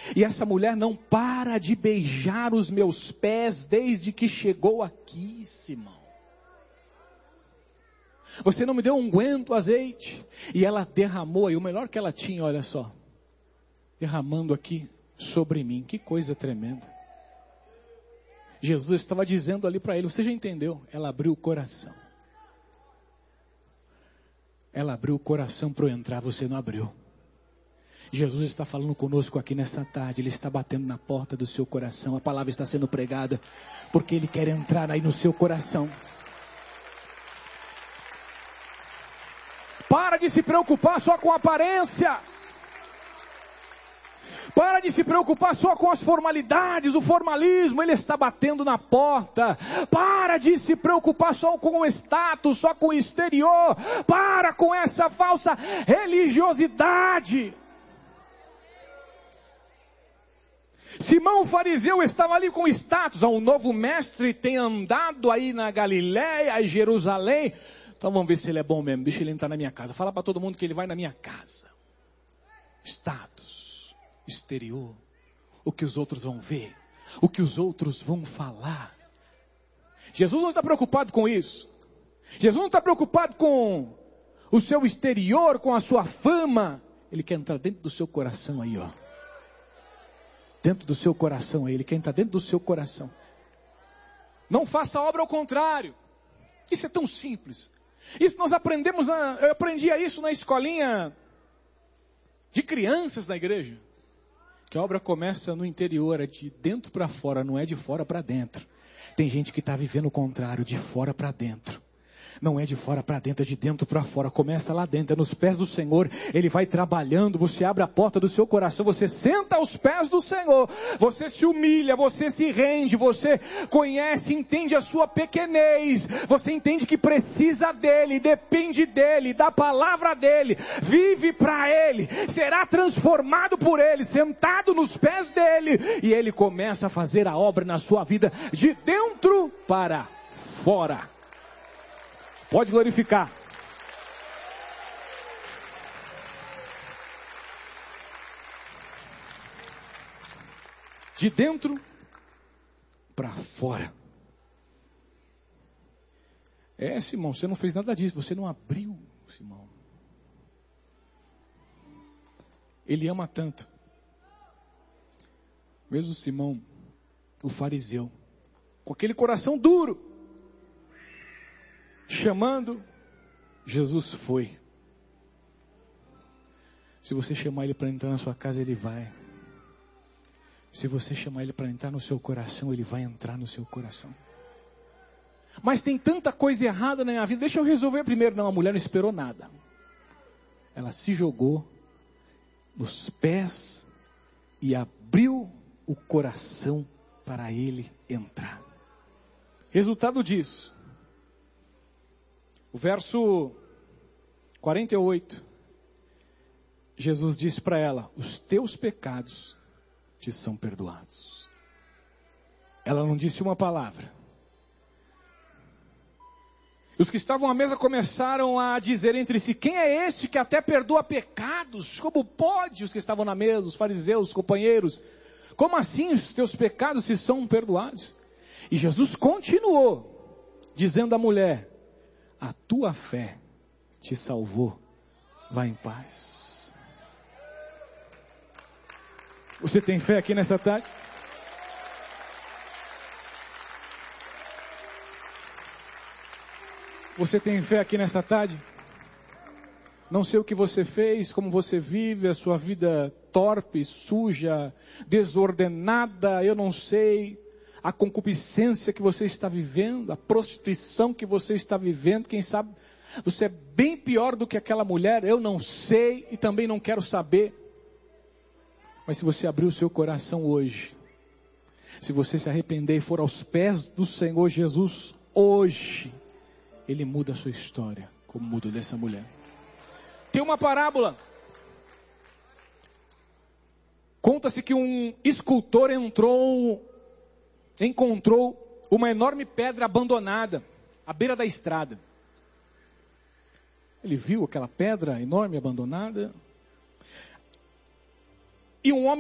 E essa mulher não para de beijar os meus pés desde que chegou aqui, Simão. Você não me deu unguento, azeite. E ela derramou aí, o melhor que ela tinha, olha só. Derramando aqui sobre mim. Que coisa tremenda. Jesus estava dizendo ali para ele, você já entendeu? Ela abriu o coração. Ela abriu o coração para eu entrar, você não abriu. Jesus está falando conosco aqui nessa tarde, Ele está batendo na porta do seu coração, a palavra está sendo pregada, porque Ele quer entrar aí no seu coração. Para de se preocupar só com a aparência. Para de se preocupar só com as formalidades, o formalismo, Ele está batendo na porta. Para de se preocupar só com o status, só com o exterior. Para com essa falsa religiosidade. Simão o fariseu estava ali com status. Um novo mestre tem andado aí na Galiléia e Jerusalém. Então vamos ver se ele é bom mesmo. Deixa ele entrar na minha casa. Fala para todo mundo que ele vai na minha casa. Status, exterior. O que os outros vão ver. O que os outros vão falar. Jesus não está preocupado com isso. Jesus não está preocupado com o seu exterior, com a sua fama. Ele quer entrar dentro do seu coração aí, ó. Dentro do seu coração aí. Ele quer entrar dentro do seu coração. Não faça a obra ao contrário. Isso é tão simples. Isso nós aprendemos, eu aprendia isso na escolinha de crianças na igreja. Que a obra começa no interior, é de dentro para fora, não é de fora para dentro. Tem gente que está vivendo o contrário, de fora para dentro. Não é de fora para dentro, é de dentro para fora. Começa lá dentro, é nos pés do Senhor. Ele vai trabalhando, você abre a porta do seu coração, você senta aos pés do Senhor. Você se humilha, você se rende, você conhece, entende a sua pequenez. Você entende que precisa dEle, depende dEle, da palavra dEle. Vive para Ele, será transformado por Ele, sentado nos pés dEle. E Ele começa a fazer a obra na sua vida, de dentro para fora. Pode glorificar. De dentro para fora. Simão, você não fez nada disso. Você não abriu, Simão. Ele ama tanto. Mesmo Simão, o fariseu, com aquele coração duro, chamando, Jesus foi. Se você chamar Ele para entrar na sua casa, Ele vai. Se você chamar Ele para entrar no seu coração, Ele vai entrar no seu coração. Mas tem tanta coisa errada na minha vida, deixa eu resolver primeiro. Não, a mulher não esperou nada. Ela se jogou nos pés e abriu o coração para Ele entrar. Resultado disso, o verso 48, Jesus disse para ela, os teus pecados te são perdoados. Ela não disse uma palavra. Os que estavam à mesa começaram a dizer entre si, quem é este que até perdoa pecados? Como pode? Os que estavam na mesa, os fariseus, os companheiros, como assim os teus pecados se são perdoados? E Jesus continuou, dizendo à mulher, a tua fé te salvou, vá em paz. Você tem fé aqui nessa tarde? Você tem fé aqui nessa tarde? Não sei o que você fez, como você vive, a sua vida torpe, suja, desordenada, eu não sei. A concupiscência que você está vivendo, a prostituição que você está vivendo, quem sabe você é bem pior do que aquela mulher, eu não sei e também não quero saber. Mas se você abrir o seu coração hoje, se você se arrepender e for aos pés do Senhor Jesus, hoje, Ele muda a sua história, como muda dessa mulher. Tem uma parábola. Conta-se que um escultor encontrou uma enorme pedra abandonada à beira da estrada. Ele viu aquela pedra enorme abandonada. E um homem